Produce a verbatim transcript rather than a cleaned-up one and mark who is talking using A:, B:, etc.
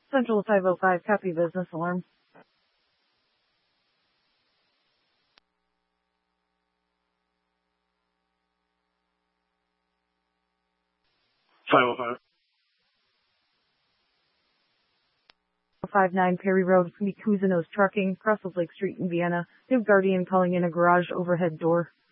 A: Central five oh five, copy business alarm.
B: five oh five.
A: five nine Perry Road, Cousinos Trucking, Brussels Lake Street in Vienna. New Guardian calling in a garage overhead door.